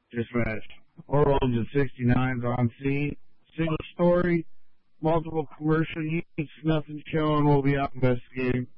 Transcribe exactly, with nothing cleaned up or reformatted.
Dispatch. Oral Engine sixty-nine's on scene. Single story, multiple commercial units, nothing showing. We'll be out investigating.